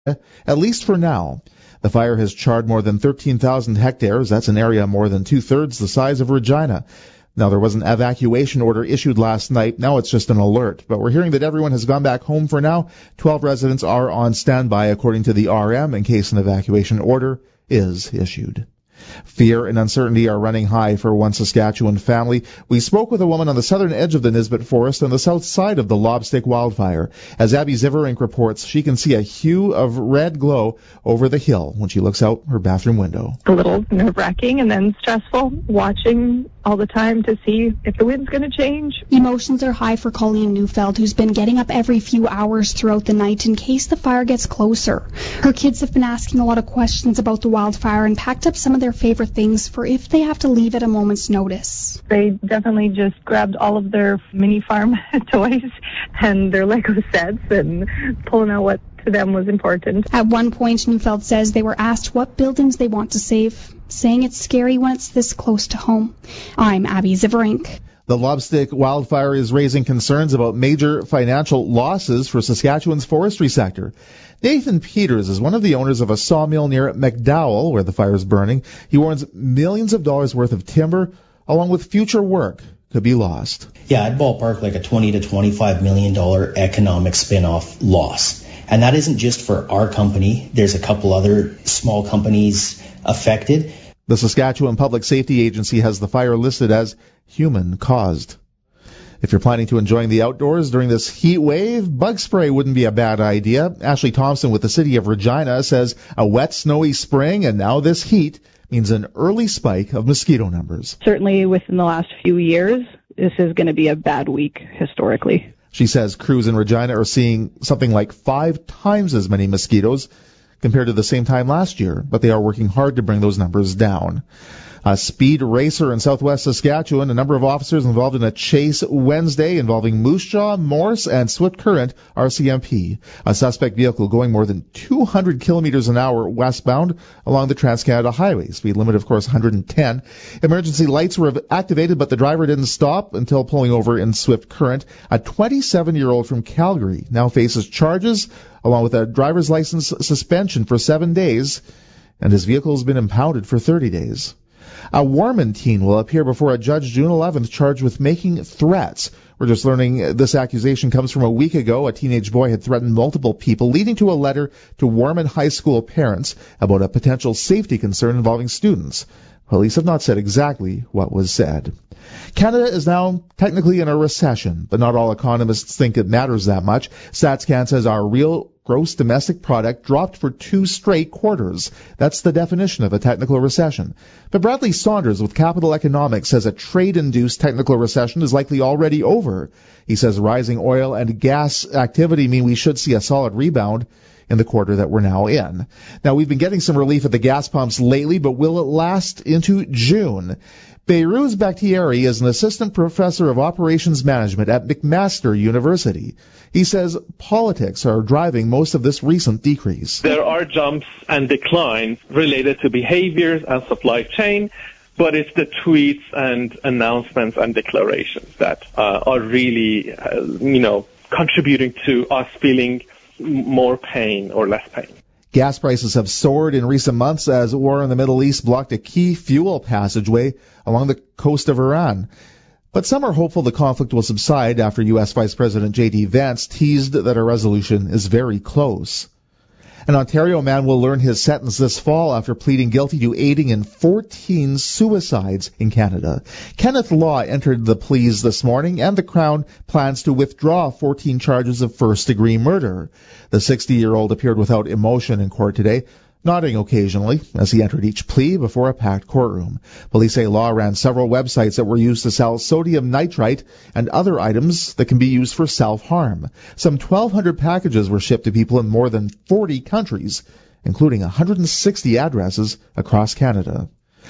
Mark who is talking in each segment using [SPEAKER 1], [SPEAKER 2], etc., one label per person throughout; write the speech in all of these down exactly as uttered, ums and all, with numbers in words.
[SPEAKER 1] at least for now. The fire has charred more than thirteen thousand hectares. That's an area more than two-thirds the size of Regina. Now, there was an evacuation order issued last night. Now it's just an alert. But we're hearing that everyone has gone back home for now. Twelve residents are on standby, according to the R M, in case an evacuation order is issued. Fear and uncertainty are running high for one Saskatchewan family. We spoke with a woman on the southern edge of the Nisbet Forest on the south side of the Lobstick wildfire. As Abby Ziverink reports, she can see a hue of red glow over the hill when she looks out her bathroom window.
[SPEAKER 2] A little nerve-wracking and then stressful, watching all the time to see if the wind's going to change.
[SPEAKER 3] Emotions are high for Colleen Neufeld, who's been getting up every few hours throughout the night in case the fire gets closer. Her kids have been asking a lot of questions about the wildfire and packed up some of their favorite things for if they have to leave at a moment's notice.
[SPEAKER 2] They definitely just grabbed all of their mini farm toys and their Lego sets and pulling out what to them was important.
[SPEAKER 3] At one point, Neufeld says they were asked what buildings they want to save, saying it's scary when it's this close to home. I'm Abby Ziverink.
[SPEAKER 1] The Lobstick wildfire is raising concerns about major financial losses for Saskatchewan's forestry sector. Nathan Peters is one of the owners of a sawmill near McDowell, where the fire is burning. He warns millions of dollars worth of timber, along with future work, could be lost.
[SPEAKER 4] Yeah, I'd ballpark like a twenty to twenty-five million dollars economic spin-off loss. And that isn't just for our company. There's a couple other small companies affected.
[SPEAKER 1] The Saskatchewan Public Safety Agency has the fire listed as human-caused. If you're planning to enjoying the outdoors during this heat wave, bug spray wouldn't be a bad idea. Ashley Thompson with the City of Regina says a wet, snowy spring and now this heat means an early spike of mosquito numbers.
[SPEAKER 5] Certainly within the last few years, this is going to be a bad week historically.
[SPEAKER 1] She says crews in Regina are seeing something like five times as many mosquitoes compared to the same time last year, but they are working hard to bring those numbers down. A speed racer in southwest Saskatchewan, a number of officers involved in a chase Wednesday involving Moose Jaw, Morse, and Swift Current R C M P. A suspect vehicle going more than two hundred kilometers an hour westbound along the Trans-Canada Highway. Speed limit, of course, one hundred ten. Emergency lights were activated, but the driver didn't stop until pulling over in Swift Current. A twenty-seven-year-old from Calgary now faces charges along with a driver's license suspension for seven days, and his vehicle has been impounded for thirty days. A Warman teen will appear before a judge June eleventh charged with making threats. We're just learning this accusation comes from a week ago. A teenage boy had threatened multiple people, leading to a letter to Warman High School parents about a potential safety concern involving students. Police have not said exactly what was said. Canada is now technically in a recession, but not all economists think it matters that much. StatsCan says our real gross domestic product dropped for two straight quarters. That's the definition of a technical recession. But Bradley Saunders with Capital Economics says a trade-induced technical recession is likely already over. He says rising oil and gas activity mean we should see a solid rebound in the quarter that we're now in. Now, we've been getting some relief at the gas pumps lately, but will it last into June? Behrooz Bakhtiari is an assistant professor of operations management at McMaster University. He says politics are driving most of this recent decrease.
[SPEAKER 6] There are jumps and declines related to behaviors and supply chain, but it's the tweets and announcements and declarations that uh, are really, uh, you know, contributing to us feeling more pain or less pain.
[SPEAKER 1] Gas prices have soared in recent months as war in the Middle East blocked a key fuel passageway along the coast of Iran. But some are hopeful the conflict will subside after U S Vice President J D Vance teased that a resolution is very close. An Ontario man will learn his sentence this fall after pleading guilty to aiding in fourteen suicides in Canada. Kenneth Law entered the pleas this morning, and the Crown plans to withdraw fourteen charges of first-degree murder. The sixty-year-old appeared without emotion in court today, nodding occasionally as he entered each plea before a packed courtroom. Police say Law ran several websites that were used to sell sodium nitrite and other items that can be used for self-harm. Some twelve hundred packages were shipped to people in more than forty countries, including one hundred sixty addresses across Canada.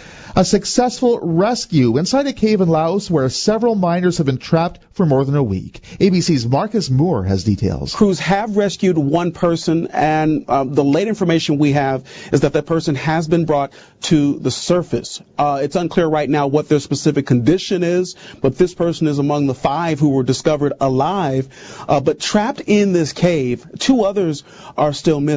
[SPEAKER 1] A successful rescue inside a cave in Laos where several miners have been trapped for more than a week. A B C's Marcus Moore has details.
[SPEAKER 7] Crews have rescued one person, and um, the late information we have is that that person has been brought to the surface. Uh, it's unclear right now what their specific condition is, but this person is among the five who were discovered alive, uh, but trapped in this cave. Two others are still missing.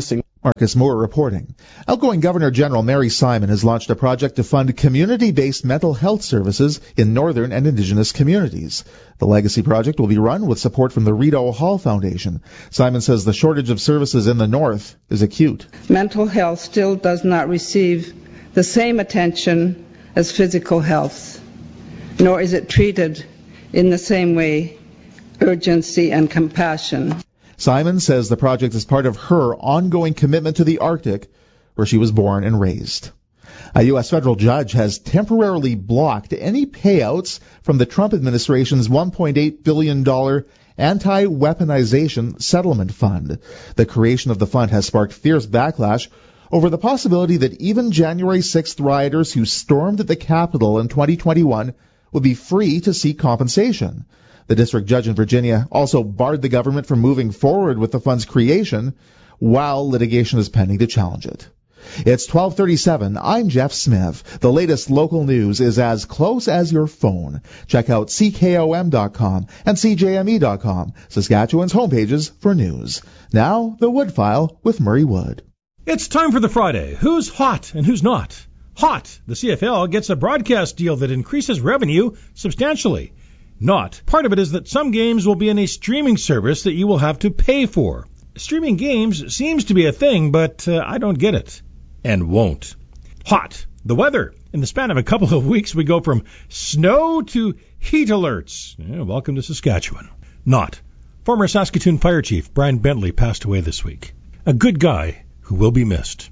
[SPEAKER 1] Marcus Moore reporting. Outgoing Governor General Mary Simon has launched a project to fund community-based mental health services in northern and indigenous communities. The Legacy project will be run with support from the Rita Hall Foundation. Simon says the shortage of services in the north is acute.
[SPEAKER 8] Mental health still does not receive the same attention as physical health, nor is it treated in the same way, urgency and compassion.
[SPEAKER 1] Simon says the project is part of her ongoing commitment to the Arctic, where she was born and raised. A U S federal judge has temporarily blocked any payouts from the Trump administration's one point eight billion dollars anti-weaponization settlement fund. The creation of the fund has sparked fierce backlash over the possibility that even January sixth rioters who stormed the Capitol in twenty twenty-one would be free to seek compensation. The district judge in Virginia also barred the government from moving forward with the fund's creation while litigation is pending to challenge it. It's twelve thirty-seven. I'm Jeff Smith. The latest local news is as close as your phone. Check out C K O M dot com and C J M E dot com, Saskatchewan's homepages for news. Now, the Wood File with Murray Wood.
[SPEAKER 9] It's time for the Friday. Who's hot and who's not? Hot. The C F L gets a broadcast deal that increases revenue substantially. Not. Part of it is that some games will be in a streaming service that you will have to pay for. Streaming games seems to be a thing, but uh, I don't get it. And won't. Hot. The weather. In the span of a couple of weeks, we go from snow to heat alerts. Yeah, welcome to Saskatchewan. Not. Former Saskatoon Fire Chief Brian Bentley passed away this week. A good guy who will be missed.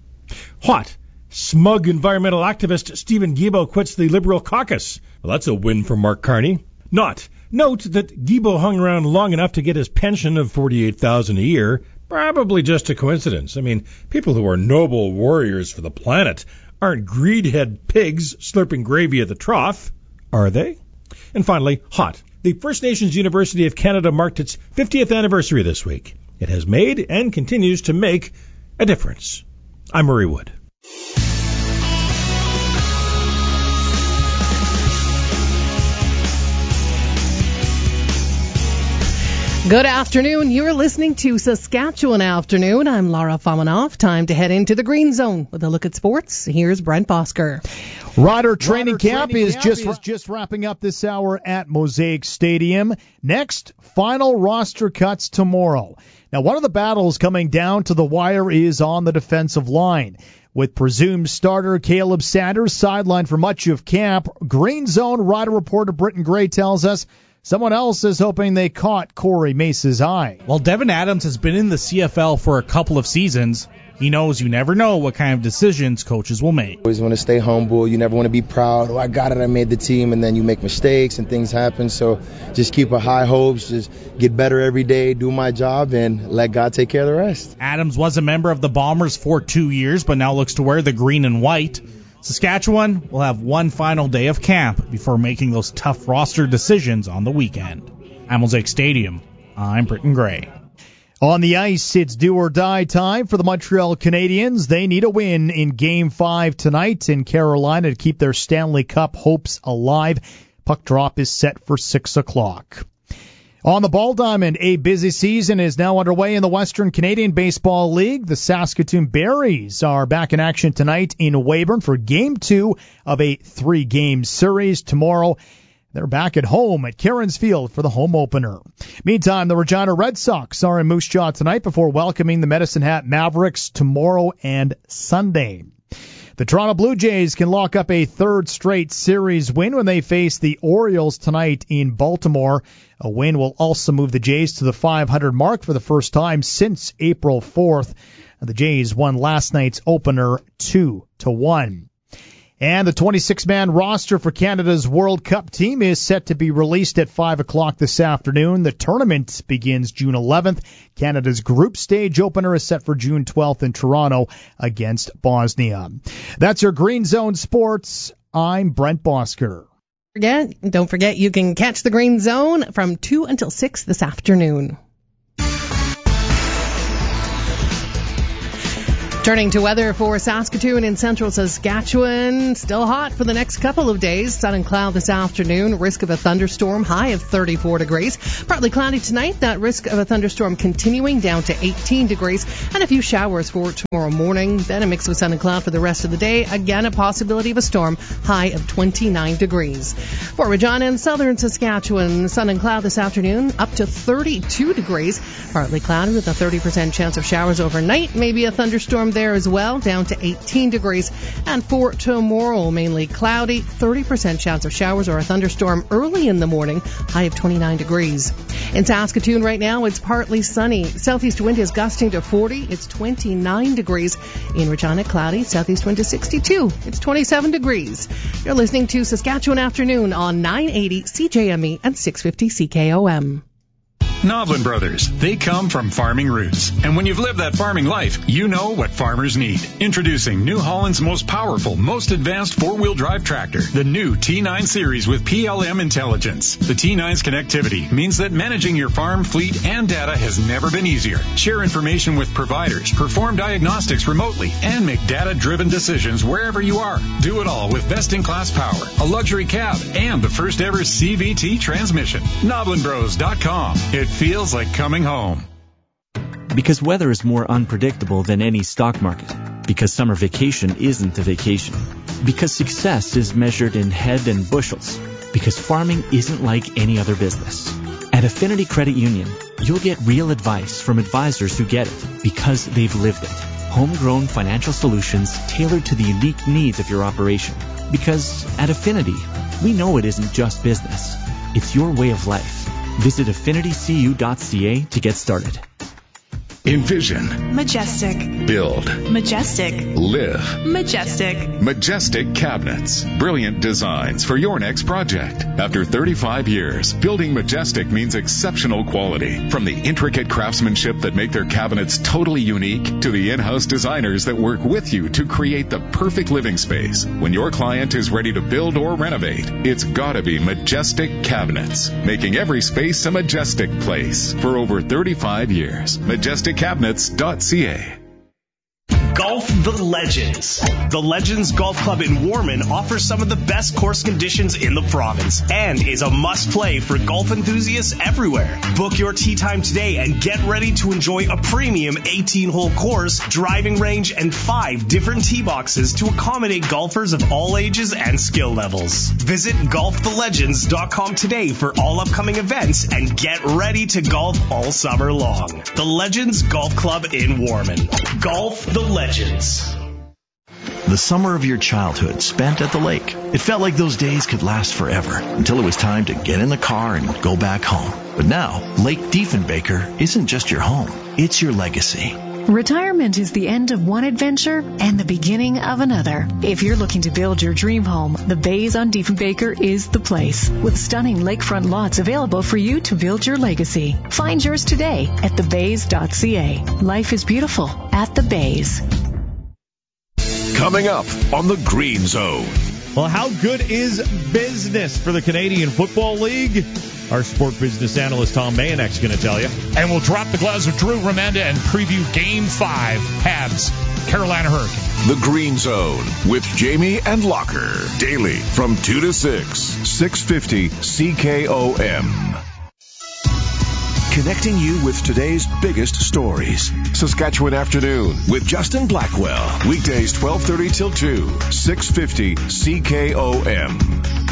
[SPEAKER 9] Hot. Smug environmental activist Stephen Guilbeault quits the Liberal caucus. Well, that's a win for Mark Carney. Not. Note that Guilbeault hung around long enough to get his pension of forty-eight thousand dollars a year. Probably just a coincidence. I mean, people who are noble warriors for the planet aren't greedhead pigs slurping gravy at the trough, are they? And finally, hot. The First Nations University of Canada marked its fiftieth anniversary this week. It has made and continues to make a difference. I'm Murray Wood.
[SPEAKER 10] Good afternoon. You're listening to Saskatchewan Afternoon. I'm Laura Famanoff. Time to head into the Green Zone with a look at sports. Here's Brent Bosker.
[SPEAKER 11] Rider training
[SPEAKER 10] Rider
[SPEAKER 11] camp
[SPEAKER 10] training
[SPEAKER 11] is
[SPEAKER 10] camp
[SPEAKER 11] just
[SPEAKER 10] is
[SPEAKER 11] just wrapping up this hour at Mosaic Stadium. Next, final roster cuts tomorrow. Now, one of the battles coming down to the wire is on the defensive line. With presumed starter Caleb Sanders sidelined for much of camp, Green Zone Rider reporter Britton Gray tells us someone else is hoping they caught Corey Mace's eye.
[SPEAKER 12] Well, Devin Adams has been in the C F L for a couple of seasons. He knows you never know what kind of decisions coaches will make.
[SPEAKER 13] Always want to stay humble. You never want to be proud. Oh, I got it. I made the team. And then you make mistakes and things happen. So just keep a high hopes. Just get better every day. Do my job and let God take care of the rest.
[SPEAKER 12] Adams was a member of the Bombers for two years, but now looks to wear the green and white. Saskatchewan will have one final day of camp before making those tough roster decisions on the weekend. At Mosaic Stadium, I'm Britton Gray.
[SPEAKER 11] On the ice, it's do or die time for the Montreal Canadiens. They need a win in Game five tonight in Carolina to keep their Stanley Cup hopes alive. Puck drop is set for six o'clock. On the ball diamond, a busy season is now underway in the Western Canadian Baseball League. The Saskatoon Berries are back in action tonight in Weyburn for Game two of a three-game series. Tomorrow, they're back at home at Cairns Field for the home opener. Meantime, the Regina Red Sox are in Moose Jaw tonight before welcoming the Medicine Hat Mavericks tomorrow and Sunday. The Toronto Blue Jays can lock up a third straight series win when they face the Orioles tonight in Baltimore. A win will also move the Jays to the five hundred mark for the first time since April fourth. The Jays won last night's opener two to one. And the twenty-six man roster for Canada's World Cup team is set to be released at five o'clock this afternoon. The tournament begins June eleventh. Canada's group stage opener is set for June twelfth in Toronto against Bosnia. That's your Green Zone Sports. I'm Brent Bosker.
[SPEAKER 10] Forget, don't forget you can catch the Green Zone from two until six this afternoon. Turning to weather for Saskatoon and central Saskatchewan. Still hot for the next couple of days. Sun and cloud this afternoon. Risk of a thunderstorm. High of thirty-four degrees. Partly cloudy tonight. That risk of a thunderstorm continuing down to eighteen degrees. And a few showers for tomorrow morning. Then a mix of sun and cloud for the rest of the day. Again, a possibility of a storm. High of twenty-nine degrees. For Regina and southern Saskatchewan. Sun and cloud this afternoon. Up to thirty-two degrees. Partly cloudy with a thirty percent chance of showers overnight. Maybe a thunderstorm there as well, down to eighteen degrees. And for tomorrow, mainly cloudy, thirty percent chance of showers or a thunderstorm early in the morning, high of twenty-nine degrees. In Saskatoon right now, it's partly sunny. Southeast wind is gusting to forty. It's twenty-nine degrees. In Regina, cloudy. Southeast wind to sixty-two. It's twenty-seven degrees. You're listening to Saskatchewan Afternoon on nine eighty C J M E and six fifty C K O M.
[SPEAKER 14] Noblin Brothers. They come from farming roots. And when you've lived that farming life, you know what farmers need. Introducing New Holland's most powerful, most advanced four-wheel drive tractor, the new T nine Series with P L M intelligence. The T nine's connectivity means that managing your farm, fleet, and data has never been easier. Share information with providers, perform diagnostics remotely, and make data-driven decisions wherever you are. Do it all with best-in-class power, a luxury cab, and the first-ever C V T transmission. Noblin Bros dot com. It feels like coming home.
[SPEAKER 15] Because weather is more unpredictable than any stock market. Because summer vacation isn't a vacation. Because success is measured in head and bushels. Because farming isn't like any other business. At Affinity Credit Union, you'll get real advice from advisors who get it because they've lived it. Homegrown financial solutions tailored to the unique needs of your operation. Because at Affinity, we know it isn't just business. It's your way of life. Visit affinity c u dot c a to get started.
[SPEAKER 16] Envision.
[SPEAKER 17] Majestic.
[SPEAKER 16] Build.
[SPEAKER 17] Majestic.
[SPEAKER 16] Live.
[SPEAKER 17] Majestic.
[SPEAKER 16] Majestic Cabinets. Brilliant designs for your next project. After thirty-five years, building Majestic means exceptional quality. From the intricate craftsmanship that make their cabinets totally unique to the in-house designers that work with you to create the perfect living space. When your client is ready to build or renovate, it's gotta be Majestic Cabinets, making every space a majestic place for over thirty-five years. Majestic Cabinets dot c a.
[SPEAKER 18] Golf the Legends. The Legends Golf Club in Warman offers some of the best course conditions in the province and is a must-play for golf enthusiasts everywhere. Book your tee time today and get ready to enjoy a premium eighteen-hole course, driving range, and five different tee boxes to accommodate golfers of all ages and skill levels. Visit golf the legends dot com today for all upcoming events and get ready to golf all summer long. The Legends Golf Club in Warman. Golf the Legends.
[SPEAKER 19] The summer of your childhood spent at the lake. It felt like those days could last forever until it was time to get in the car and go back home. But now, Lake Diefenbaker isn't just your home, it's your legacy.
[SPEAKER 20] Retirement is the end of one adventure and the beginning of another. If you're looking to build your dream home, the Bays on Diefenbaker is the place. With stunning lakefront lots available for you to build your legacy. Find yours today at the bays dot c a. Life is beautiful at the Bays.
[SPEAKER 16] Coming up on the Green Zone.
[SPEAKER 11] Well, how good is business for the Canadian Football League? Our sport business analyst Tom Mayonek is going to tell you.
[SPEAKER 21] And we'll drop the gloves of Drew Remenda and preview Game five, Habs, Carolina Hurricanes.
[SPEAKER 16] The Green Zone with Jamie and Locker. Daily from two to six, six fifty C K O M. Connecting you with today's biggest stories. Saskatchewan Afternoon with Justin Blackwell. Weekdays twelve thirty till two, six fifty C K O M.